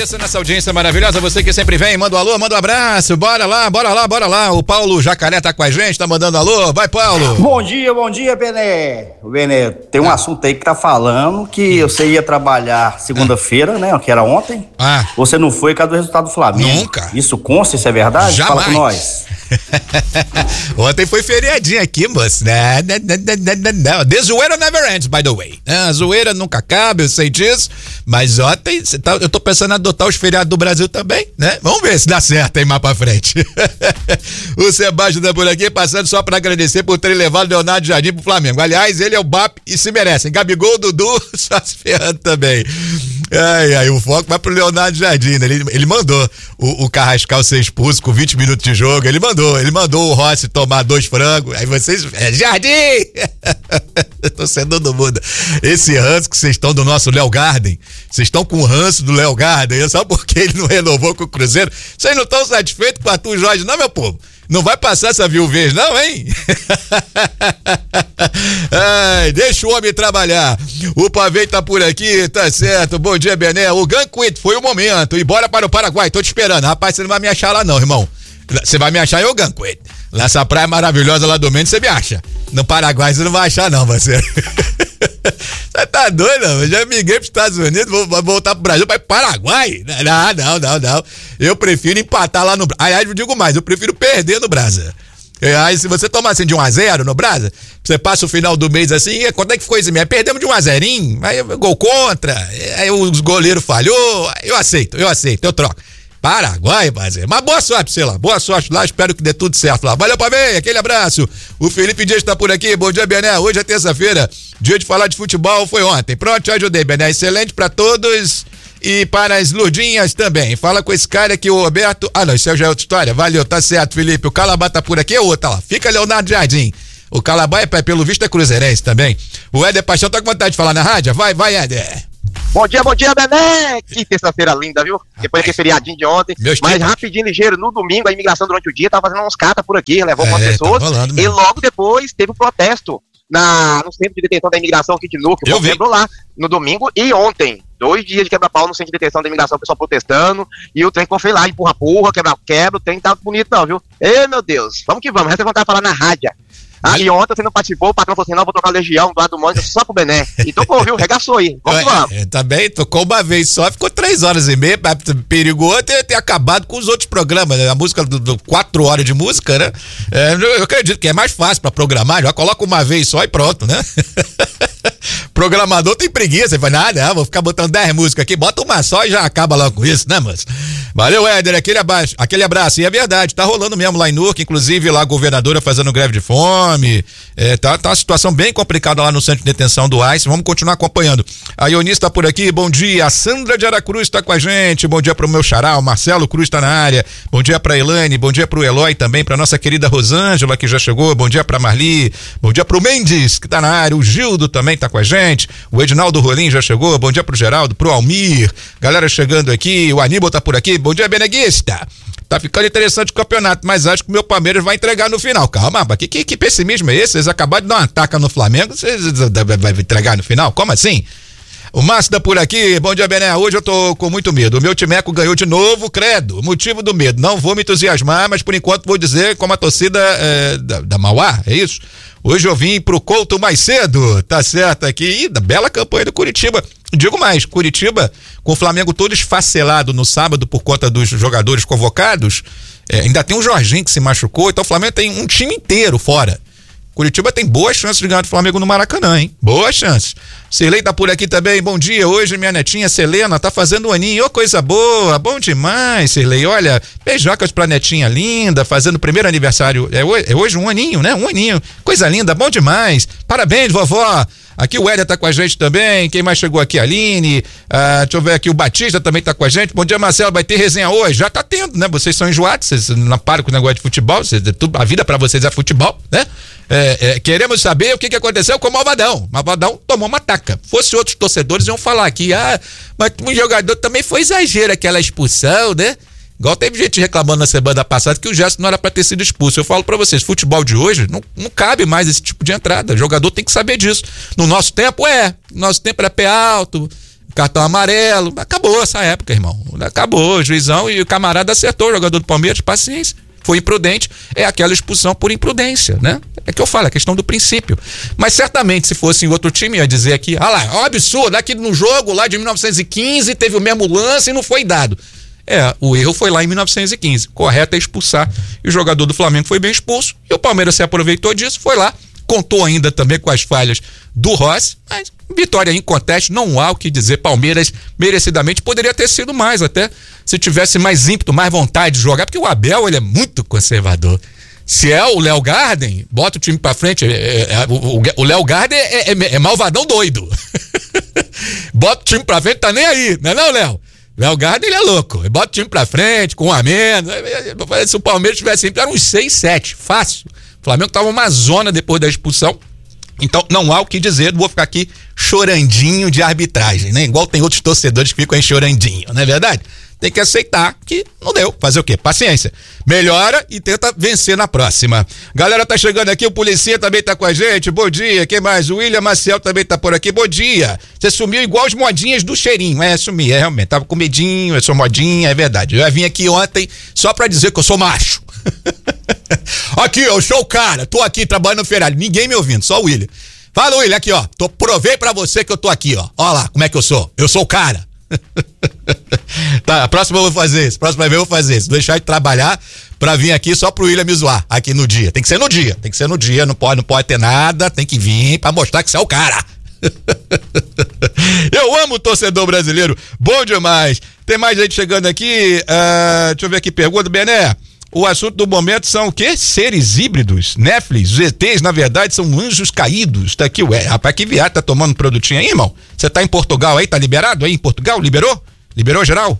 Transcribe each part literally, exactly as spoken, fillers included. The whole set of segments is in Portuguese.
agradeço nessa audiência maravilhosa, você que sempre vem, manda um alô, manda um abraço, bora lá, bora lá, bora lá, o Paulo Jacaré tá com a gente, tá mandando alô, vai Paulo. Bom dia, bom dia, Bené. Bené, tem um ah. assunto aí que tá falando que você ia trabalhar segunda-feira, ah. né, que era ontem, ah. você não foi por causa do resultado do Flamengo. Nunca. Isso consta, isso é verdade? Jamais. Fala com nós. Ontem foi feriadinho aqui, moço. Não, não, não, não. The zoeira never ends, by the way. A zoeira nunca acaba, eu sei disso. Mas ontem, tá, eu tô pensando em adotar os feriados do Brasil também, né? Vamos ver se dá certo aí mais pra frente. O Sebastião tá por aqui, passando só pra agradecer por ter levado o Leonardo Jardim pro Flamengo. Aliás, ele é o B A P e se merecem. Gabigol, Dudu, só se ferrando também. Ai, ai, o foco vai pro Leonardo Jardim, né? Ele, ele mandou o, o Carrascal ser expulso com vinte minutos de jogo, ele mandou, ele mandou o Rossi tomar dois frangos, aí vocês, é Jardim! Tô sendo todo mundo. Esse ranço que vocês estão do nosso Léo Garden, vocês estão com o ranço do Léo Garden, só porque ele não renovou com o Cruzeiro, vocês não estão satisfeitos com o Arthur Jorge, não, meu povo? Não vai passar essa viuvez, não, hein? Ai, deixa o homem trabalhar. O Pavei tá por aqui, tá certo. Bom dia, Bené. O Ganquit foi o momento. E bora para o Paraguai, tô te esperando. Rapaz, você não vai me achar lá não, irmão. Você vai me achar em Oganquit. Nessa praia maravilhosa lá do Mendes, você me acha. No Paraguai você não vai achar não, você. Você tá doido, não? Eu já migrei pros Estados Unidos, vou, vou voltar pro Brasil, vai pro Paraguai? Não, não, não, não. Eu prefiro empatar lá no... Aliás, eu digo mais, eu prefiro perder no Brasa. Aí se você tomar assim de um a zero no Brasa, você passa o final do mês assim, quanto é que foi isso mesmo? Perdemos de um a zero, aí gol contra, aí os goleiros falhou, eu aceito, eu aceito, eu troco. Paraguai, parceiro. Mas boa sorte, sei lá. Boa sorte lá, espero que dê tudo certo lá. Valeu, Pavê, aquele abraço. O Felipe Dias tá por aqui. Bom dia, Bené. Hoje é terça-feira. Dia de falar de futebol foi ontem. Pronto, te ajudei, Bené. Excelente pra todos e para as Lurdinhas também. Fala com esse cara aqui, o Roberto. Ah, não, isso já é outra história. Valeu, tá certo, Felipe. O Calabá tá por aqui, é outra lá. Fica Leonardo Jardim. O Calabá, é, pelo visto, é cruzeirense também. O Éder Paixão tá com vontade de falar na rádio? Vai, vai, Éder. Bom dia, bom dia, Bené! Que terça-feira linda, viu? Depois daquele feriadinho de ontem. Meus mas tempos. Rapidinho, ligeiro, no domingo, a imigração durante o dia tava fazendo uns catas por aqui, levou é, algumas pessoas. E logo depois teve um protesto na, no centro de detenção da imigração aqui de Nuco. Eu vi. Lá no domingo e ontem. Dois dias de quebra-pau no centro de detenção da imigração, o pessoal protestando. E o trem que foi lá, empurra-purra, quebra-quebra. O trem tá bonito, não, viu? Ei, meu Deus, vamos que vamos. Resta vontade de falar na rádio. Ah, e ontem você não participou, o patrão falou assim, não, vou tocar Legião do lado do Mônica só pro Bené. E tocou, viu? Regaçou aí. Vamos que vamos. É, também tocou uma vez só, ficou três horas e meia, perigou ter, ter acabado com os outros programas, né? A música, do, do quatro horas de música, né? É, eu acredito que é mais fácil pra programar, já coloca uma vez só e pronto, né? Programador tem preguiça, ele fala, nada, vou ficar botando dez músicas aqui, bota uma só e já acaba logo com isso, né, moço? Valeu, Éder, aquele abraço, aquele abraço, e é verdade, tá rolando mesmo lá em Nuca, inclusive lá a governadora fazendo greve de fome, é, tá, tá uma situação bem complicada lá no centro de detenção do ICE, vamos continuar acompanhando. A Ionis tá por aqui, bom dia, a Sandra de Aracruz tá com a gente, bom dia pro meu xará, o Marcelo Cruz tá na área, bom dia pra Elaine, bom dia pro Eloy também, pra nossa querida Rosângela que já chegou, bom dia pra Marli, bom dia pro Mendes que tá na área, o Gildo também tá com a gente, o Edinaldo Rolim já chegou, bom dia pro Geraldo, pro Almir, galera chegando aqui, o Aníbal tá por aqui, bom dia Beneguista, tá ficando interessante o campeonato, mas acho que o meu Palmeiras vai entregar no final, calma, que, que, que pessimismo é esse? Vocês acabaram de dar uma taca no Flamengo, vocês vai entregar no final? Como assim? O Márcio tá por aqui, bom dia Bené, hoje eu tô com muito medo, o meu timeco ganhou de novo, credo, motivo do medo, não vou me entusiasmar, mas por enquanto vou dizer como a torcida é, da, da Mauá, é isso? Hoje eu vim pro Couto mais cedo, tá certo aqui, e da bela campanha do Curitiba, digo mais, Curitiba com o Flamengo todo esfacelado no sábado por conta dos jogadores convocados, é, ainda tem um Jorginho que se machucou, então o Flamengo tem um time inteiro fora. Curitiba tem boas chances de ganhar do Flamengo no Maracanã, hein? Boas chances. Cirlei tá por aqui também, bom dia, hoje minha netinha Selena tá fazendo um aninho, ô coisa boa, bom demais, Cirlei, olha, beijocas pra netinha linda, fazendo o primeiro aniversário, é hoje, é hoje um aninho, né? Um aninho, coisa linda, bom demais, parabéns vovó. Aqui o Éder tá com a gente também, quem mais chegou aqui? A Aline, ah, deixa eu ver aqui, o Batista também tá com a gente, bom dia Marcelo, vai ter resenha hoje? Já tá tendo, né? Vocês são enjoados, vocês não param com o negócio de futebol, vocês, a vida pra vocês é futebol, né? É, é, queremos saber o que, que aconteceu com o Malvadão. O Malvadão tomou uma taca. Fosse outros torcedores iam falar aqui, ah, mas um jogador também foi exagero aquela expulsão, né? Igual teve gente reclamando na semana passada que o Gerson não era pra ter sido expulso. Eu falo pra vocês, futebol de hoje não, não cabe mais esse tipo de entrada. O jogador tem que saber disso. No nosso tempo, é. No nosso tempo era pé alto, cartão amarelo. Acabou essa época, irmão. Acabou, o juizão e o camarada acertou o jogador do Palmeiras, paciência. Foi imprudente, é aquela expulsão por imprudência, né? É que eu falo, é questão do princípio. Mas certamente se fosse em outro time, ia dizer aqui, ah lá, é um absurdo, aqui no jogo lá de mil novecentos e quinze teve o mesmo lance e não foi dado. É, o erro foi lá em mil novecentos e quinze, correto é expulsar, e o jogador do Flamengo foi bem expulso, e o Palmeiras se aproveitou disso, foi lá, contou ainda também com as falhas do Rossi, mas vitória em conteste, não há o que dizer. Palmeiras merecidamente poderia ter sido mais, até se tivesse mais ímpeto, mais vontade de jogar, porque o Abel, ele é muito conservador. Se é o Léo Garden, bota o time pra frente, é, é, é, o, o Léo Garden é, é, é malvadão doido. Bota o time pra frente, tá nem aí, não é não, Léo? Léo Garden, ele é louco, ele bota o time pra frente, com um a menos, se o Palmeiras tivesse sempre, era uns seis, sete, fácil. O Flamengo tava uma zona depois da expulsão, então não há o que dizer, não vou ficar aqui chorandinho de arbitragem, né? Igual tem outros torcedores que ficam aí chorandinho, não é verdade? Tem que aceitar que não deu, fazer o quê? Paciência, melhora e tenta vencer na próxima. Galera tá chegando aqui, o Policia também tá com a gente, bom dia, quem mais? O William Maciel também tá por aqui, bom dia. Você sumiu igual as modinhas do cheirinho, é, sumi, é realmente, tava com medinho, eu sou modinha, é verdade. Eu já vim aqui ontem só pra dizer que eu sou macho. Aqui, eu sou o cara, tô aqui trabalhando no feriado, ninguém me ouvindo, só o William. Fala, William, aqui, ó, tô, provei pra você que eu tô aqui, ó, ó lá, como é que eu sou, eu sou o cara. Tá, a próxima eu vou fazer isso, a próxima vez eu vou fazer isso, deixar de trabalhar pra vir aqui só pro William me zoar, aqui no dia, tem que ser no dia, tem que ser no dia, não pode, não pode ter nada, tem que vir pra mostrar que você é o cara. Eu amo o torcedor brasileiro, bom demais. Tem mais gente chegando aqui, uh, deixa eu ver aqui, pergunta, Bené. O assunto do momento são o quê? Seres híbridos, Netflix, os E Tês, na verdade, são anjos caídos. Tá aqui, ué, rapaz, que viado, tá tomando produtinho aí, irmão? Você tá em Portugal aí, tá liberado aí em Portugal? Liberou? Liberou geral?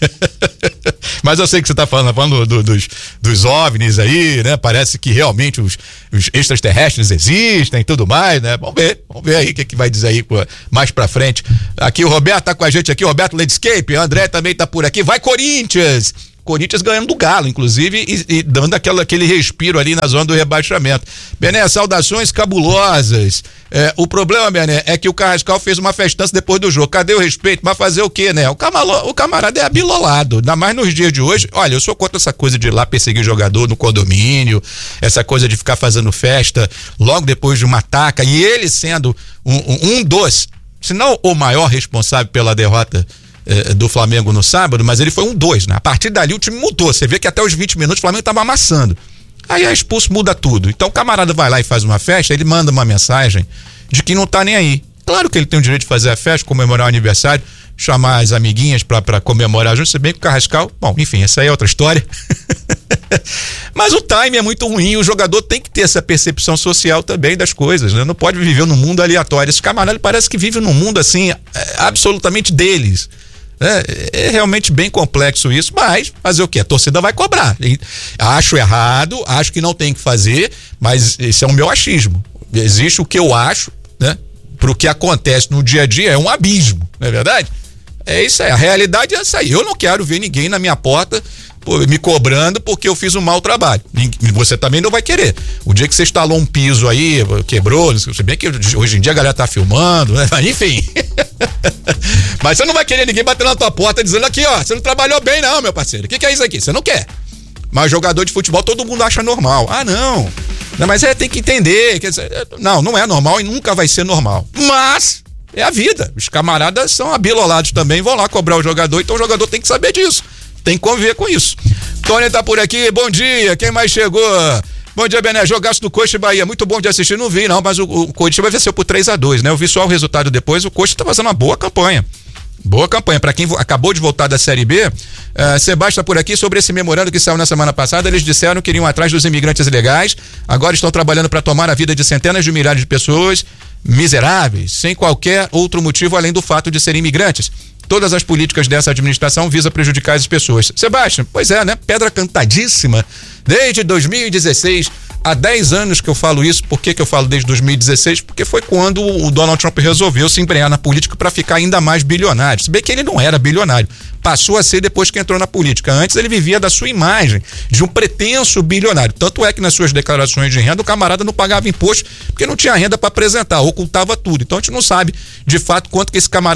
Mas eu sei que você tá falando, falando do, dos, dos OVNIs aí, né? Parece que realmente os, os extraterrestres existem e tudo mais, né? Vamos ver, vamos ver aí o que, que vai dizer aí mais pra frente. Aqui o Roberto tá com a gente aqui, o Roberto Landscape, o André também tá por aqui. Vai, Corinthians! Corinthians ganhando do Galo, inclusive, e, e dando aquela, aquele respiro ali na zona do rebaixamento. Bené, saudações cabulosas. É, o problema, Bené, é que o Carrascal fez uma festança depois do jogo. Cadê o respeito? Mas fazer o quê, né? O, camalo, o camarada é abilolado, ainda mais nos dias de hoje. Olha, eu sou contra essa coisa de ir lá perseguir jogador no condomínio, essa coisa de ficar fazendo festa logo depois de uma ataca, e ele sendo um, um, um dos, se não o maior responsável pela derrota do Flamengo no sábado, mas ele foi um dois, né? A partir dali o time mudou, você vê que até os vinte minutos o Flamengo tava amassando, aí é expulso, muda tudo. Então o camarada vai lá e faz uma festa, ele manda uma mensagem de que não tá nem aí. Claro que ele tem o direito de fazer a festa, comemorar o aniversário, chamar as amiguinhas pra, pra comemorar junto, se bem que o Carrascal, bom, enfim, essa aí é outra história. Mas o time é muito ruim, o jogador tem que ter essa percepção social também das coisas, né? Não pode viver num mundo aleatório. Esse camarada parece que vive num mundo assim, absolutamente deles. É, é realmente bem complexo isso, mas fazer o quê? A torcida vai cobrar. Acho errado, acho que não tem que fazer, mas esse é o meu achismo. Existe o que eu acho, né? Pro que acontece no dia a dia é um abismo, não é verdade? É isso aí, a realidade é essa aí. Eu não quero ver ninguém na minha porta me cobrando porque eu fiz um mau trabalho. Você também não vai querer. O dia que você instalou um piso aí, quebrou, se bem que hoje em dia a galera tá filmando, né? Enfim. Mas você não vai querer ninguém bater na tua porta dizendo aqui, ó, você não trabalhou bem não, meu parceiro. O que, que é isso aqui? Você não quer. Mas jogador de futebol todo mundo acha normal. Ah, não. Não, mas é, tem que entender. Quer dizer, não, não é normal e nunca vai ser normal. Mas é a vida. Os camaradas são abilolados também, vão lá cobrar o jogador, então o jogador tem que saber disso. Tem que conviver com isso. Tony tá por aqui, bom dia, quem mais chegou? Bom dia, Bené, jogaço do Coxa e Bahia, muito bom de assistir, não vi não, mas o, o Coritiba venceu por três a dois, né? Eu vi só o resultado depois, o Coxa tá fazendo uma boa campanha. Boa campanha, para quem acabou de voltar da Série B, uh, Sebastião por aqui, sobre esse memorando que saiu na semana passada, eles disseram que iriam atrás dos imigrantes ilegais, agora estão trabalhando para tomar a vida de centenas de milhares de pessoas miseráveis, sem qualquer outro motivo além do fato de serem imigrantes. Todas as políticas dessa administração visam prejudicar as pessoas. Sebastião, pois é, né? Pedra cantadíssima. Desde dois mil e dezesseis, há dez anos que eu falo isso. Por que que eu falo desde dois mil e dezesseis? Porque foi quando o Donald Trump resolveu se embrenhar na política para ficar ainda mais bilionário. Se bem que ele não era bilionário. Passou a ser depois que entrou na política. Antes ele vivia da sua imagem, de um pretenso bilionário. Tanto é que nas suas declarações de renda o camarada não pagava imposto porque não tinha renda para apresentar, ocultava tudo. Então a gente não sabe de fato quanto que esse camarada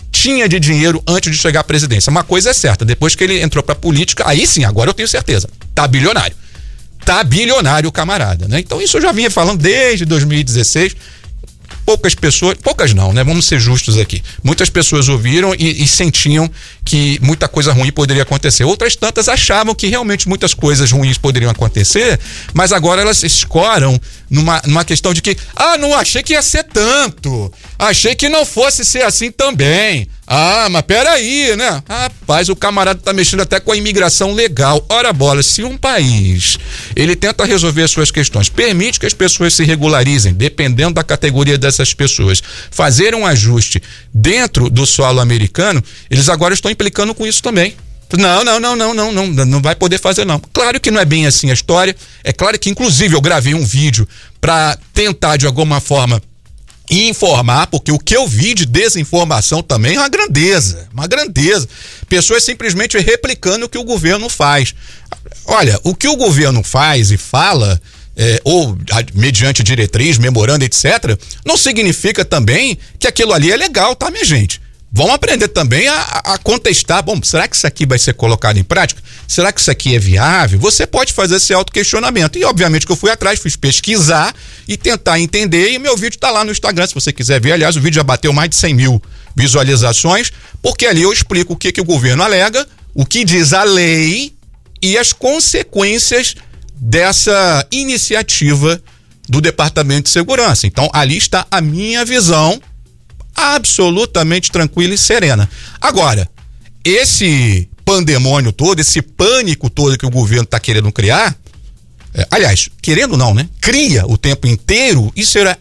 tinha de dinheiro antes de chegar à presidência. Uma coisa é certa, depois que ele entrou pra política, aí sim, agora eu tenho certeza, tá bilionário. Tá bilionário o camarada, né? Então isso eu já vinha falando desde dois mil e dezesseis. Poucas pessoas, poucas não, né? Vamos ser justos aqui. Muitas pessoas ouviram e, e sentiam que muita coisa ruim poderia acontecer. Outras tantas achavam que realmente muitas coisas ruins poderiam acontecer, mas agora elas escoram numa, numa questão de que, ah, não achei que ia ser tanto, achei que não fosse ser assim também. Ah, mas peraí, né? Rapaz, o camarada tá mexendo até com a imigração legal. Ora bola, se um país, ele tenta resolver suas questões, permite que as pessoas se regularizem, dependendo da categoria dessas pessoas, fazer um ajuste dentro do solo americano, eles agora estão implicando com isso também. Não, não, não, não, não, não, não vai poder fazer não. Claro que não é bem assim a história, é claro que inclusive eu gravei um vídeo para tentar de alguma forma e informar, porque o que eu vi de desinformação também é uma grandeza, uma grandeza. Pessoas simplesmente replicando o que o governo faz. Olha, o que o governo faz e fala, é, ou mediante diretriz, memorando, etcétera, não significa também que aquilo ali é legal, tá, minha gente? Vamos aprender também a, a contestar. Bom, será que isso aqui vai ser colocado em prática? Será que isso aqui é viável? Você pode fazer esse autoquestionamento. E obviamente que eu fui atrás, fiz pesquisar e tentar entender. E meu vídeo está lá no Instagram, se você quiser ver. Aliás, o vídeo já bateu mais de cem mil visualizações, porque ali eu explico o que, que o governo alega, o que diz a lei e as consequências dessa iniciativa do Departamento de Segurança. Então, ali está a minha visão absolutamente tranquila e serena. Agora, esse pandemônio todo, esse pânico todo que o governo está querendo criar, é, aliás, querendo não, né? Cria o tempo inteiro, isso era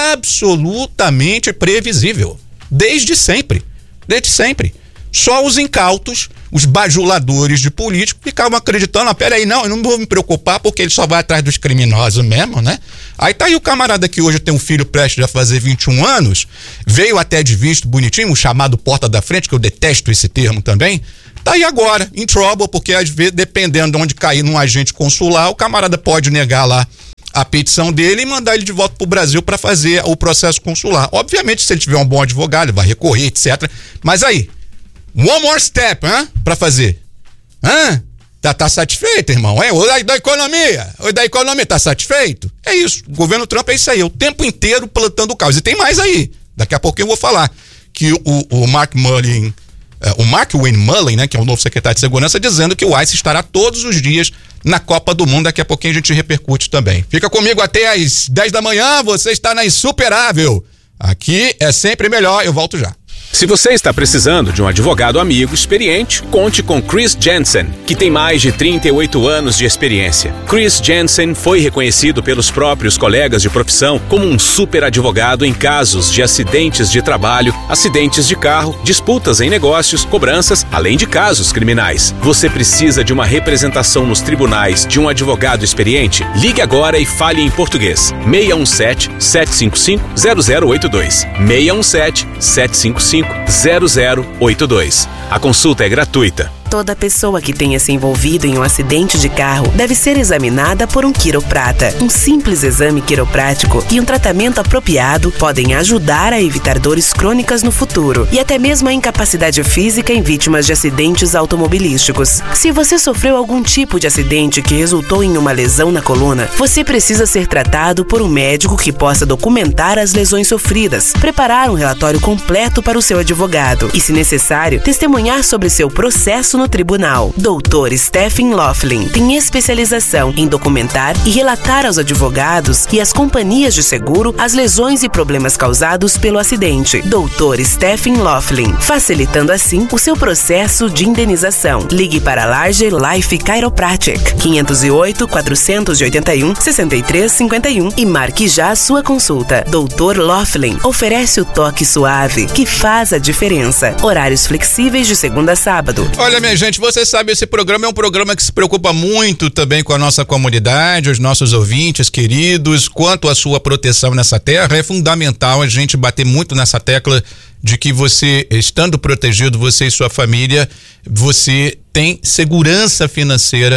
absolutamente previsível. Desde sempre. Desde sempre. Só os incautos, os bajuladores de políticos ficavam acreditando, ah, peraí, não, eu não vou me preocupar porque ele só vai atrás dos criminosos mesmo, né? Aí tá aí o camarada que hoje tem um filho prestes a fazer vinte e um anos, veio até de visto bonitinho, o chamado porta da frente, que eu detesto esse termo também, tá aí agora, in trouble, porque às vezes, dependendo de onde cair num agente consular, o camarada pode negar lá a petição dele e mandar ele de volta pro Brasil para fazer o processo consular. Obviamente, se ele tiver um bom advogado, ele vai recorrer, etcétera. Mas aí, one more step, hein? Pra fazer. Hã? Tá, tá satisfeito, irmão? É? O da, da economia? O da economia tá satisfeito? É isso. O governo Trump é isso aí. O tempo inteiro plantando o caos. E tem mais aí. Daqui a pouco eu vou falar que o, o Mark Mullin, uh, o Mark Wayne Mullin, né? Que é o novo secretário de segurança, dizendo que o ICE estará todos os dias na Copa do Mundo. Daqui a pouquinho a gente repercute também. Fica comigo até às dez da manhã. Você está na Insuperável. Aqui é sempre melhor. Eu volto já. Se você está precisando de um advogado amigo experiente, conte com Chris Jensen, que tem mais de trinta e oito anos de experiência. Chris Jensen foi reconhecido pelos próprios colegas de profissão como um super advogado em casos de acidentes de trabalho, acidentes de carro, disputas em negócios, cobranças, além de casos criminais. Você precisa de uma representação nos tribunais de um advogado experiente? Ligue agora e fale em português. seis um sete, sete cinco cinco, zero zero oito dois. seis um sete, sete cinco cinco, zero zero oito dois. A consulta é gratuita. Toda pessoa que tenha se envolvido em um acidente de carro deve ser examinada por um quiroprata. Um simples exame quiroprático e um tratamento apropriado podem ajudar a evitar dores crônicas no futuro e até mesmo a incapacidade física em vítimas de acidentes automobilísticos. Se você sofreu algum tipo de acidente que resultou em uma lesão na coluna, você precisa ser tratado por um médico que possa documentar as lesões sofridas, preparar um relatório completo para o seu advogado e, se necessário, testemunhar sobre seu processo no tribunal. doutor Stephen Laughlin tem especialização em documentar e relatar aos advogados e às companhias de seguro as lesões e problemas causados pelo acidente. doutor Stephen Laughlin, facilitando assim o seu processo de indenização. Ligue para Larger Life Chiropractic, quinhentos e oito, quatrocentos e oitenta e um, sessenta e três cinquenta e um e marque já a sua consulta. doutor Laughlin oferece o toque suave que faz a diferença. Horários flexíveis de segunda a sábado. Olha, minha gente, você sabe, esse programa é um programa que se preocupa muito também com a nossa comunidade, os nossos ouvintes queridos, quanto à sua proteção nessa terra. É fundamental a gente bater muito nessa tecla de que você, estando protegido, você e sua família, você tem segurança financeira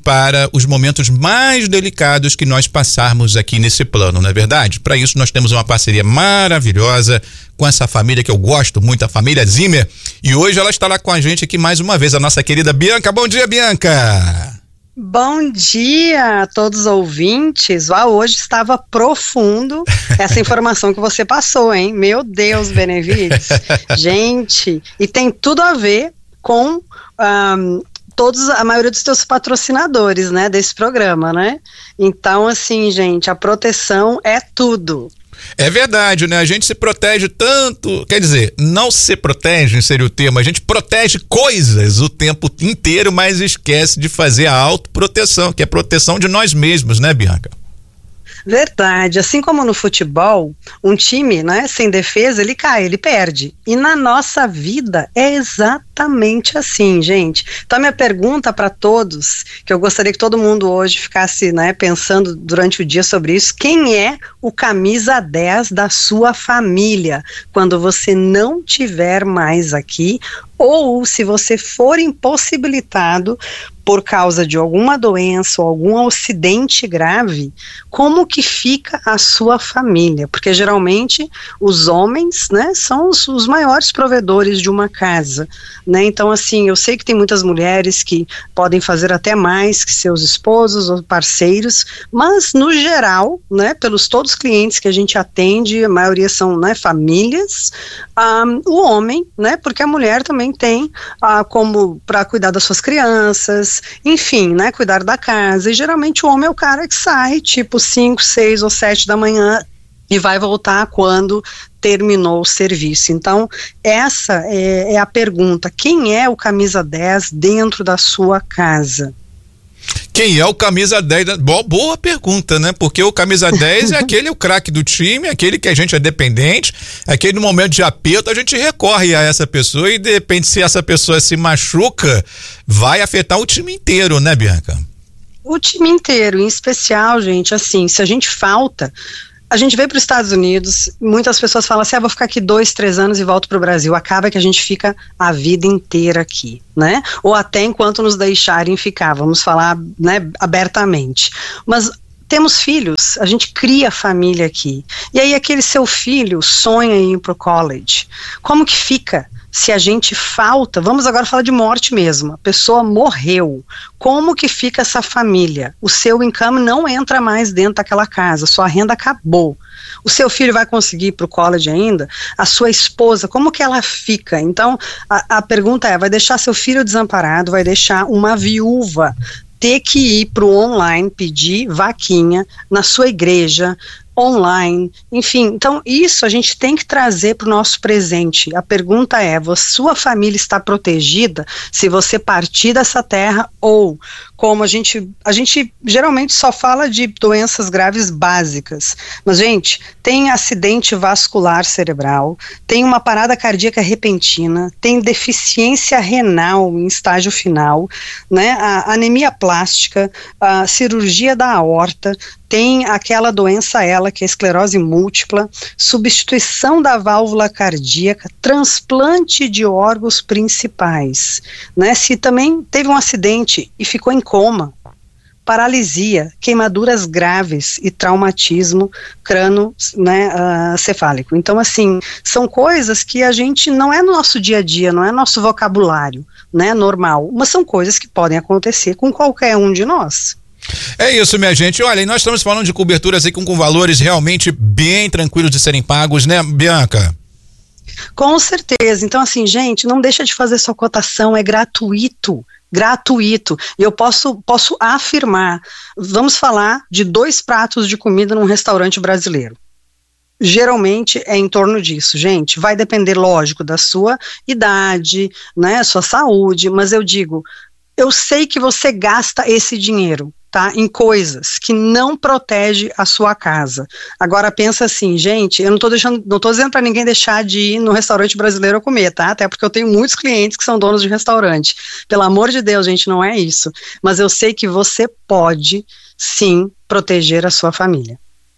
para os momentos mais delicados que nós passarmos aqui nesse plano, não é verdade? Para isso nós temos uma parceria maravilhosa com essa família que eu gosto muito, a família Zimmer, e hoje ela está lá com a gente aqui mais uma vez, a nossa querida Bianca. Bom dia, Bianca! Bom dia a todos os ouvintes. Ah, hoje estava profundo essa informação que você passou, hein? Meu Deus, Benevides. Gente, e tem tudo a ver com um, todos, a maioria dos teus patrocinadores, né, desse programa, né? Então, assim, gente, a proteção é tudo. É verdade, né? A gente se protege tanto, quer dizer, não se protege, seria o termo, a gente protege coisas o tempo inteiro, mas esquece de fazer a autoproteção, que é proteção de nós mesmos, né, Bianca? Verdade, assim como no futebol, um time, né, sem defesa, ele cai, ele perde. E na nossa vida é exatamente assim, gente. Então a minha pergunta para todos, que eu gostaria que todo mundo hoje ficasse, né, pensando durante o dia sobre isso: quem é o camisa dez da sua família quando você não tiver mais aqui, ou se você for impossibilitado por causa de alguma doença ou algum acidente grave, como que fica a sua família? Porque geralmente os homens, né, são os, os maiores provedores de uma casa, né? Então, assim, eu sei que tem muitas mulheres que podem fazer até mais que seus esposos ou parceiros, mas no geral, né, pelos todos os clientes que a gente atende, a maioria são, né, famílias, um, o homem, né, porque a mulher também tem uh, como para cuidar das suas crianças, enfim, né, cuidar da casa, e geralmente o homem é o cara que sai tipo cinco, seis ou sete da manhã e vai voltar quando terminou o serviço. Então essa é, é a pergunta: quem é o camisa dez dentro da sua casa? Quem é o camisa dez? Boa, boa pergunta, né? Porque o camisa dez é aquele, o craque do time, aquele que a gente é dependente, aquele no momento de aperto a gente recorre a essa pessoa e de repente, se essa pessoa se machuca, vai afetar o time inteiro, né, Bianca? O time inteiro, em especial, gente, assim, se a gente falta... A gente veio para os Estados Unidos, muitas pessoas falam assim: ah, vou ficar aqui dois, três anos e volto para o Brasil. Acaba que a gente fica a vida inteira aqui, né? Ou até enquanto nos deixarem ficar, vamos falar, né, abertamente. Mas temos filhos, a gente cria família aqui. E aí aquele seu filho sonha em ir para o college. Como que fica? Se a gente falta, vamos agora falar de morte mesmo, a pessoa morreu, como que fica essa família? O seu income não entra mais dentro daquela casa, sua renda acabou. O seu filho vai conseguir ir para o college ainda? A sua esposa, como que ela fica? Então, a, a pergunta é, vai deixar seu filho desamparado, vai deixar uma viúva ter que ir para o online pedir vaquinha na sua igreja, online, enfim, então isso a gente tem que trazer para o nosso presente. A pergunta é, sua família está protegida se você partir dessa terra, ou como a gente, a gente geralmente só fala de doenças graves básicas, mas gente, tem acidente vascular cerebral, tem uma parada cardíaca repentina, tem deficiência renal em estágio final, né, a anemia plástica, a cirurgia da aorta, tem aquela doença ela que é esclerose múltipla, substituição da válvula cardíaca, transplante de órgãos principais, né? Se também teve um acidente e ficou em coma, paralisia, queimaduras graves e traumatismo crânio, né, uh, cefálico. Então, assim, são coisas que a gente não é no nosso dia a dia, não é nosso vocabulário, né, normal, mas são coisas que podem acontecer com qualquer um de nós. É isso, minha gente. Olha, e nós estamos falando de coberturas aí com, com valores realmente bem tranquilos de serem pagos, né, Bianca? Com certeza. Então, assim, gente, não deixa de fazer sua cotação, é gratuito. Gratuito. E eu posso, posso afirmar, vamos falar de dois pratos de comida num restaurante brasileiro. Geralmente é em torno disso, gente. Vai depender, lógico, da sua idade, né, sua saúde, mas eu digo, eu sei que você gasta esse dinheiro, tá, em coisas que não protege a sua casa. Agora pensa assim, gente, eu não tô deixando, não tô dizendo para ninguém deixar de ir no restaurante brasileiro comer, tá? Até porque eu tenho muitos clientes que são donos de restaurante. Pelo amor de Deus, gente, não é isso. Mas eu sei que você pode, sim, proteger a sua família.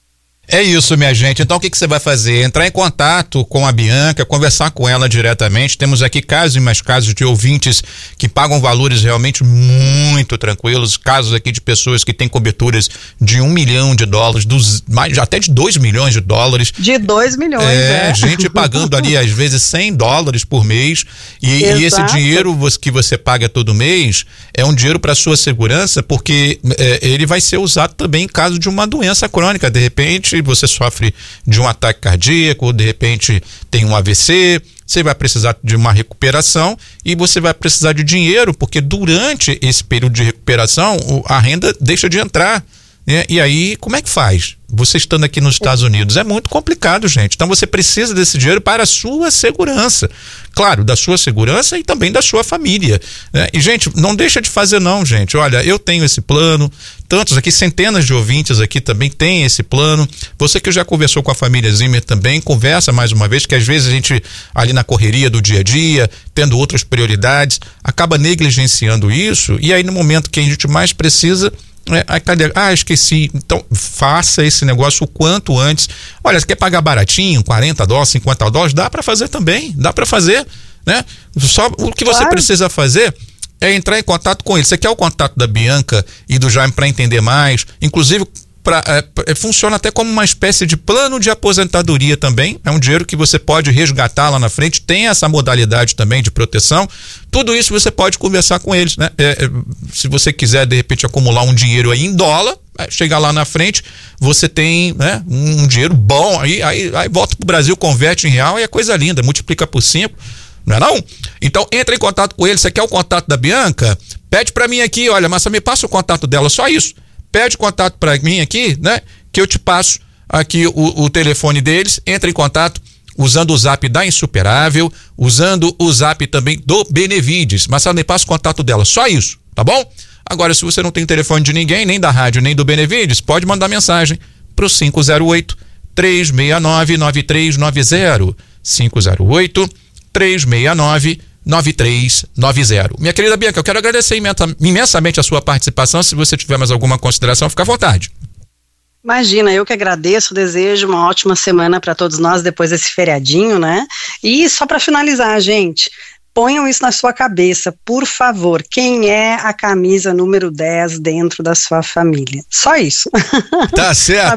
É isso, minha gente. Então o que, que você vai fazer? Entrar em contato com a Bianca, conversar com ela diretamente. Temos aqui casos e mais casos de ouvintes que pagam valores realmente muito tranquilos, casos aqui de pessoas que têm coberturas de um milhão de dólares, dos, mais, até de dois milhões de dólares. De dois milhões, é. é. Gente pagando ali às vezes cem dólares por mês e, e esse dinheiro que você paga todo mês é um dinheiro para sua segurança, porque é, ele vai ser usado também em caso de uma doença crônica. De repente você sofre de um ataque cardíaco, de repente tem um A V C, você vai precisar de uma recuperação e você vai precisar de dinheiro, porque durante esse período de recuperação a renda deixa de entrar, né? E aí como é que faz? Você estando aqui nos Estados Unidos é muito complicado, gente. Então você precisa desse dinheiro para a sua segurança. Claro, da sua segurança e também da sua família, né? E, gente, não deixa de fazer não, gente. Olha, eu tenho esse plano, tantos aqui, centenas de ouvintes aqui também têm esse plano. Você que já conversou com a família Zimmer também, conversa mais uma vez, que às vezes a gente, ali na correria do dia a dia, tendo outras prioridades, acaba negligenciando isso, e aí no momento que a gente mais precisa, É, ah, esqueci. Então faça esse negócio o quanto antes. Olha, você quer pagar baratinho, quarenta dólares, cinquenta dólares, dá para fazer também, dá para fazer, né? Só o que você claro. precisa fazer é entrar em contato com ele. Você quer o contato da Bianca e do Jaime para entender mais, inclusive pra, é, funciona até como uma espécie de plano de aposentadoria também. É um dinheiro que você pode resgatar lá na frente, tem essa modalidade também de proteção. Tudo isso você pode conversar com eles, né? É, é, se você quiser de repente acumular um dinheiro aí em dólar, é, chegar lá na frente, você tem, né, um dinheiro bom, aí, aí, aí volta pro Brasil, converte em real e é coisa linda, multiplica por cinco, não é não? Então entra em contato com ele. Você quer o contato da Bianca? Pede pra mim aqui, olha, Massa, me passa o contato dela, só isso. Pede contato pra mim aqui, né, que eu te passo aqui o, o telefone deles. Entra em contato usando o zap da Insuperável, usando o zap também do Benevides. Marcelo, me passa o contato dela, só isso, tá bom? Agora, se você não tem telefone de ninguém, nem da rádio, nem do Benevides, pode mandar mensagem pro cinco zero oito, três seis nove, nove três nove zero. cinco zero oito, três seis nove, nove três nove zero. Minha querida Bianca, eu quero agradecer imensamente a sua participação. Se você tiver mais alguma consideração, fica à vontade. Imagina, eu que agradeço, desejo uma ótima semana para todos nós depois desse feriadinho, né? E só para finalizar, gente, ponham isso na sua cabeça, por favor. Quem é a camisa número dez dentro da sua família? Só isso. Tá certo.